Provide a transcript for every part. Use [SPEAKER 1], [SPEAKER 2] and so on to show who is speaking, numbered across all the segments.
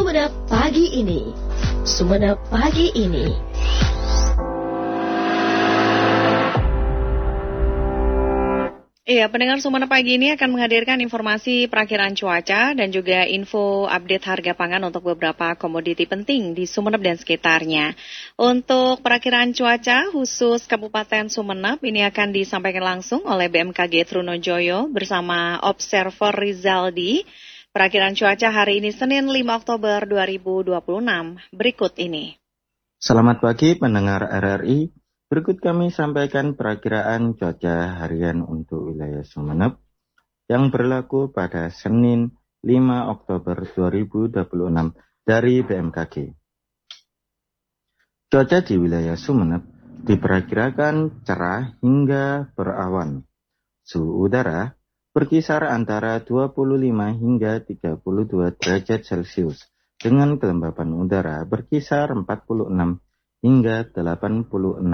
[SPEAKER 1] Sumeneb pagi ini. Sumeneb pagi ini.
[SPEAKER 2] Iya, pendengar Sumeneb pagi ini akan menghadirkan informasi perakiran cuaca dan juga info update harga pangan untuk beberapa komoditi penting di Sumeneb dan sekitarnya. Untuk perakiran cuaca khusus Kabupaten Sumeneb ini akan disampaikan langsung oleh BMKG Trunojoyo bersama Observer Rizaldi. Perakiran cuaca hari ini Senin 5 Oktober 2026. Berikut ini.
[SPEAKER 3] Selamat pagi pendengar RRI. Berikut kami sampaikan perakiraan cuaca harian untuk wilayah Sumeneb yang berlaku pada Senin 5 Oktober 2026 dari BMKG. Cuaca di wilayah Sumeneb diperkirakan cerah hingga berawan. Suhu udara berkisar antara 25 hingga 32 derajat Celcius dengan kelembapan udara berkisar 46 hingga 86%.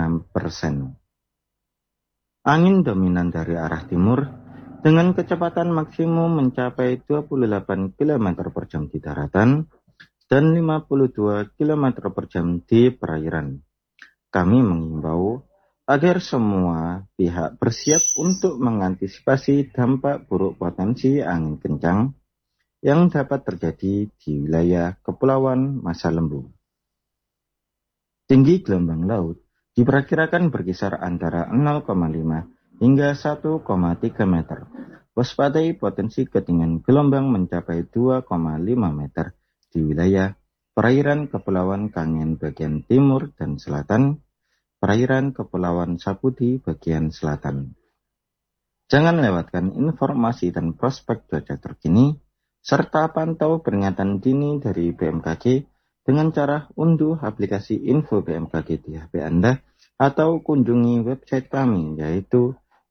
[SPEAKER 3] Angin dominan dari arah timur dengan kecepatan maksimum mencapai 28 km per jam di daratan dan 52 km per jam di perairan. Kami mengimbau agar semua pihak bersiap untuk mengantisipasi dampak buruk potensi angin kencang yang dapat terjadi di wilayah Kepulauan Masa Lembu. Tinggi gelombang laut diperkirakan berkisar antara 0,5 hingga 1,3 meter. Waspadai potensi ketinggian gelombang mencapai 2,5 meter di wilayah perairan Kepulauan Kangen bagian timur dan selatan, perairan Kepulauan Sapudi bagian selatan. Jangan lewatkan informasi dan prospek cuaca terkini, serta pantau peringatan dini dari BMKG dengan cara unduh aplikasi info BMKG di HP Anda atau kunjungi website kami yaitu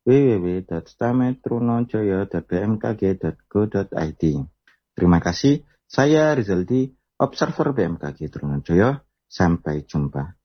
[SPEAKER 3] www.stametrunojoyo.bmkg.go.id. Terima kasih, saya Rizaldi, Observer BMKG Trunojoyo. Sampai jumpa.